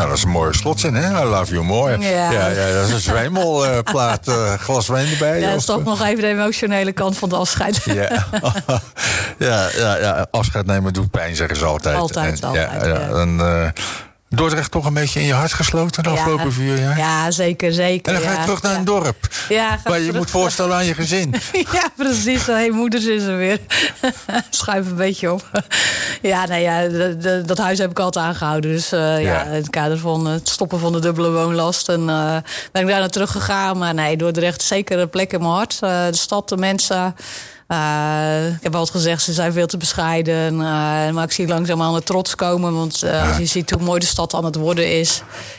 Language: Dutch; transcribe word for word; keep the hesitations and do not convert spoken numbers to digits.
Nou, dat is een mooie slotzin, hè? I love you more. Ja, ja, ja dat is een zwijmelplaat, uh, glas wijn erbij. Ja, dat of... is toch nog even de emotionele kant van de afscheid. Ja, ja, ja, ja, afscheid nemen doet pijn, zeggen ze altijd. Altijd, en, altijd. Ja, ja, en, uh, Dordrecht toch een beetje in je hart gesloten de afgelopen ja, vier jaar? Ja, zeker, zeker. En dan ga je ja, terug naar ja. een dorp. Ja, waar je terug. moet voorstellen aan je gezin. Ja, precies. Hé, hey, moeders is er weer. Schuif een beetje op. Ja, nee, ja, de, de, dat huis heb ik altijd aangehouden. Dus uh, ja. ja, in het kader van het stoppen van de dubbele woonlast. En uh, ben ik daar naar terug gegaan. Maar nee, Dordrecht is zeker een plek in mijn hart. Uh, de stad, de mensen... Uh, ik heb altijd gezegd, ze zijn veel te bescheiden. Uh, maar ik zie langzaam aan het trots komen. Want uh, als je ziet hoe mooi de stad aan het worden is.